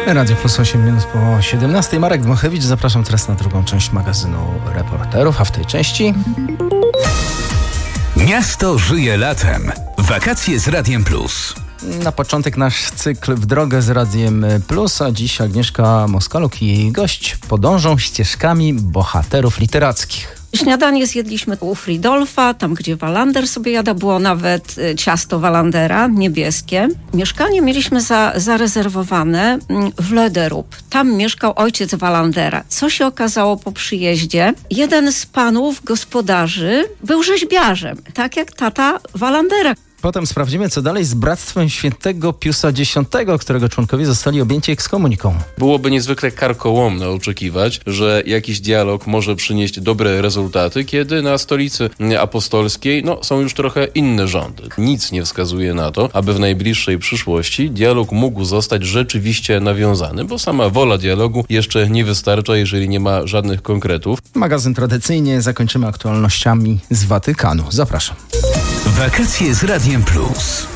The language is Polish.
Radio Plus 8 minut po 17. Marek Dmochewicz, zapraszam teraz na drugą część magazynu Reporterów, a w tej części... Miasto żyje latem. Wakacje z Radiem Plus. Na początek nasz cykl W drogę z Radiem Plus, a dziś Agnieszka Moskaluk i jej gość podążą ścieżkami bohaterów literackich. Śniadanie zjedliśmy u Fridolfa, tam gdzie Wallander sobie jada, było nawet ciasto Wallandera, niebieskie. Mieszkanie mieliśmy zarezerwowane w Lederup. Tam mieszkał ojciec Wallandera. Co się okazało po przyjeździe? Jeden z panów gospodarzy był rzeźbiarzem, tak jak tata Wallandera. Potem sprawdzimy, co dalej z Bractwem Świętego Piusa X, którego członkowie zostali objęci ekskomuniką. Byłoby niezwykle karkołomne oczekiwać, że jakiś dialog może przynieść dobre rezultaty, kiedy na stolicy apostolskiej są już trochę inne rządy. Nic nie wskazuje na to, aby w najbliższej przyszłości dialog mógł zostać rzeczywiście nawiązany, bo sama wola dialogu jeszcze nie wystarcza, jeżeli nie ma żadnych konkretów. Magazyn tradycyjnie zakończymy aktualnościami z Watykanu. Zapraszam. Wakacje z Radiem Plus.